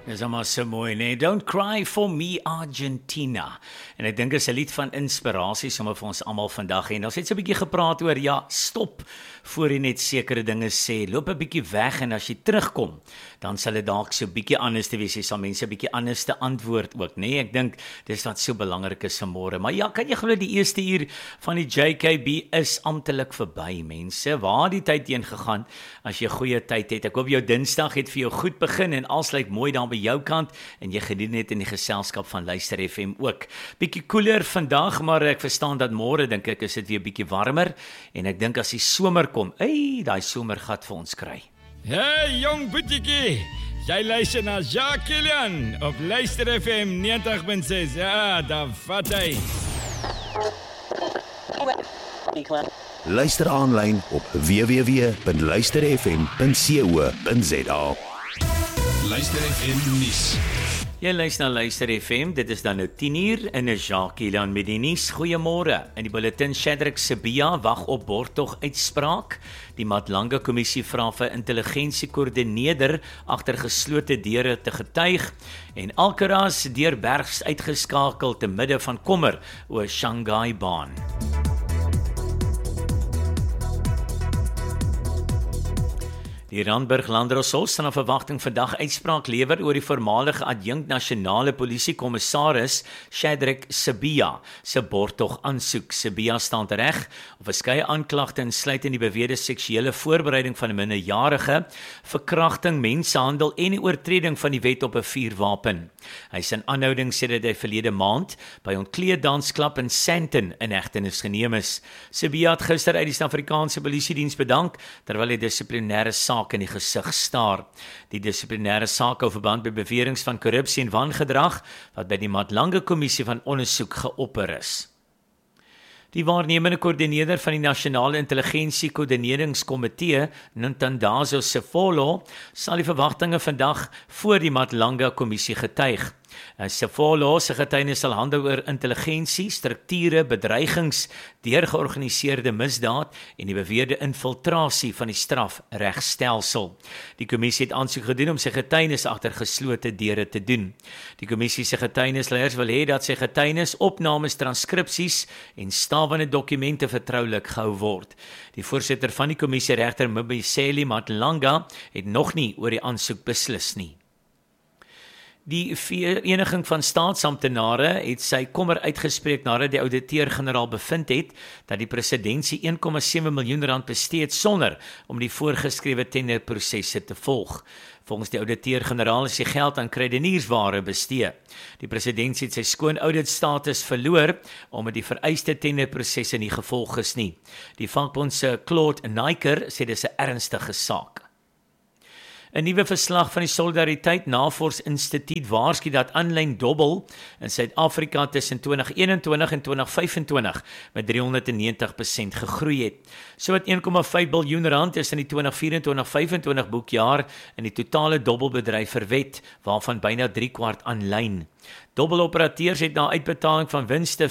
Dis maar so mooi, nee. Don't cry for me, Argentina. En ek dink dit is 'n lied van inspirasie sommer vir ons almal vandag. En ons het so 'n bietjie gepraat oor, stop voor jy net sekere dinge sê. Loop 'n bietjie weg en as jy terugkom, dan sal dit dalk so 'n bietjie anders te wees. Jy sal mense 'n bietjie anders te antwoord ook, nee. Ek dink dis wat so belangrik is vanmôre. Maar kan jy glo die eerste uur van die JKB is amptelik verby, mense. Waar die tyd heen gegaan as jy goeie tyd het. Ek hoop jou Dinsdag het vir jou goed begin en alles lyk mooi daar by jou kant en jy geniet net in die geselskap van Luister FM ook. Bietjie koeler vandag, maar ek verstaan dat môre dink ek is dit weer bietjie warmer en ek dink as die somer kom, daai somer gat vir ons kry. Hey jong boetjie, jy luister na Jacques Kilian op Luister FM 90.6. Ja, daar vat hy. Luister aanlyn op www.luisterfm.co.za. Luister FM nuus. Jy luister na Luister FM, dit is dan nou 10:00 in 'n Jacques Kilian met die nuus. Goeiemôre. In die bulletin Shadrack Sibiya wag op borgtog uitspraak. Die Madlanga kommissie vra vir intelligensiekoördineerder agter geslote deure te getuig en Alcaraz deur Bergs uitgeskakel te midde van kommer oor Shanghai-baan. Die Randburg Landdroshof staan na verwagting vandag uitspraak lewer oor die voormalige adjunkt nasionale polisiekommissaris Shadrack Sibiya se borgtog aansoek. Sibiya staan reg op verskeie aanklagte insluitend die beweerde seksuele voorbereiding van 'n minderjarige, verkrachting, mensenhandel en die oortreding van die wet op 'n vuurwapen. Hy is in aanhouding sedert hy verlede maand by ontkleed dansklub in Sandton in hegtenis geneem is. Sibiya het gister uit die Suid-Afrikaanse Polisiediens bedank terwyl hy dissiplinêre saak in die gesig staar. Die dissiplinêre saak hou verband met beweringe van korrupsie en wangedrag wat by die Madlanga kommissie van ondersoek geopper is. Die waarnemende koördineerder van die Nasionale Intelligensie Koördineringskomitee, Nthandazo Sefolo, sal die verwagtinge vandag voor die Madlanga kommissie getuig. Sefolo se getuienis sal handel oor intelligensie, strukture, bedreigings, deur georganiseerde misdaad en die beweerde infiltrasie van die strafregstelsel. Die kommissie het aansoek gedoen om sy getuienis agter geslote deure te doen. Die kommissie se getuienisleiers wil hê dat sy getuienis, opnames, transkripsies en stawende dokumente vertroulik gehou word. Die voorsitter van die kommissie, regter Mbiseli Madlanga, het nog nie oor die aansoek beslis nie. Die Vereniging van Staatsamptenare het sy kommer uitgespreek nadat die ouditeur-generaal bevind het dat die presidentsie 1,7 miljoen rand bestee het sonder om die voorgeskrewe tenderprosesse te volg. Volgens die ouditeur-generaal is die geld aan krediniersware bestee. Die presidentsie het sy skoon auditstatus verloor omdat die vereiste tenderprosesse nie gevolg is nie. Die vakbond se Claude Naiker sê dis 'n ernstige saak. 'n Nuwe verslag van die Solidariteit Navorsingsinstituut waarsku dat aanlyn dobbel in Suid-Afrika tussen 2021 en 2025 met 390% gegroei het. Sowat 1,5 biljoen rand is in die 2024-25 boekjaar in die totale dobbelbedryf verwet, waarvan byna 3/4 aanlyn. Dobbeloperateurs het na uitbetaling van winste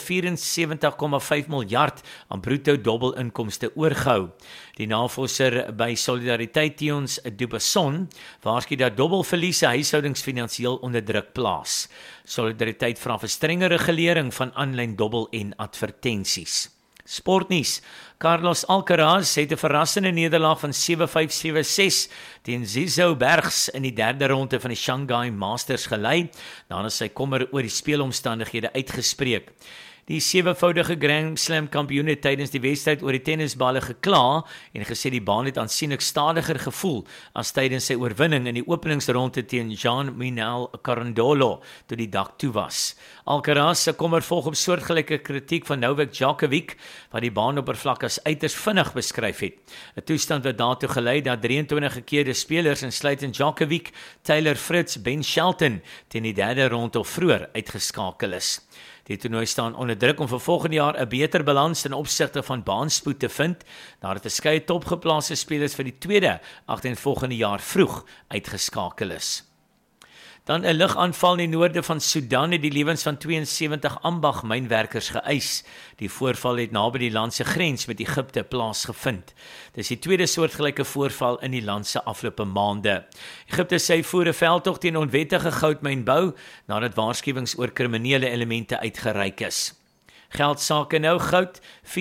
74,5 miljard aan bruto dobbelinkomste oorgehou. Die navorser by Solidariteit, Theons Dubuisson, waarsku dat dobbelverliese huishoudings finansiëel onder druk plaas. Solidariteit vra vir strenger regulering van aanlyn dobbel en advertensies. Sportnuus. Carlos Alcaraz het 'n verrassende nederlaag van 7-5, 7-6 teen Zizo Bergs in die derde ronde van die Shanghai Masters gelei, nadat sy kommer oor die speelomstandighede uitgespreek. Die 7voudige Grand Slam kampioen het tydens die wedstryd oor die tennisballe gekla en gesê die baan het aansienlik stadiger gevoel as tydens sy oorwinning in die openingsronde teen Jean-Michel Carandolo toe die dak toe was. Alcaraz se kommer volg op soortgelyke kritiek van Novak Djokovic wat die baanoppervlak as uiters vinnig beskryf het. 'n Toestand wat daartoe gelei dat 23 gekeerde spelers insluitend Djokovic, Taylor Fritz, Ben Shelton teen die derde ronde of vroeër uitgeskakel is. Die toernooi staan onder druk om vir volgende jaar 'n beter balans ten opsigte van baanspoed te vind, nadat verskeie topgeplaaste spelers vir die tweede agtereenvolgende jaar vroeg uitgeskakel is. Dan 'n lugaanval in die noorde van Sudan het die lewens van 72 ambagmynwerkers geëis. Die voorval het naby die land se grens met Egipte plaasgevind. Dis die tweede soortgelyke voorval in die land se afgelope maande. Egipte sê voer 'n veldtog teen onwettige goudmynbou nadat waarskuwings oor kriminele elemente uitgereik is. Geldsake nou goud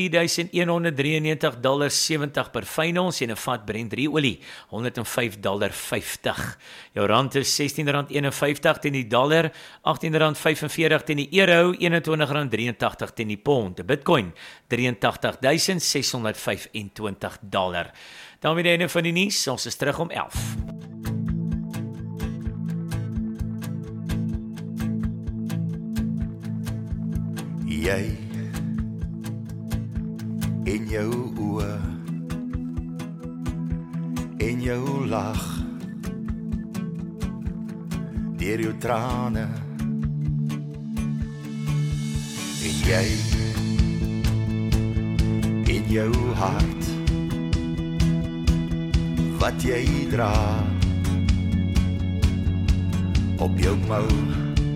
$4,193.70 per fyn ons en 'n vat Brent olie $105.50. Jou rand is R16.51 teen die dollar, R18.45 teen die euro, R21.83 teen die pond. Die Bitcoin $83,625. daarmee die einde van die nuus. Ons is terug om 11. Jy in jou oë, in jou lach, deur jou trane, en jy in jou hart, wat jy dra op jou mou.